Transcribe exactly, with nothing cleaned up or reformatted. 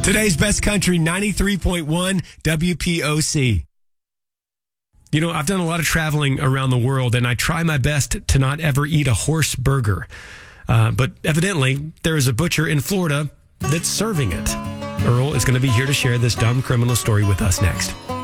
Today's Best Country, ninety-three point one W P O C. You know, I've done a lot of traveling around the world, and I try my best to not ever eat a horse burger. Uh, but evidently, there is a butcher in Florida that's serving it. Earl is going to be here to share this dumb criminal story with us next.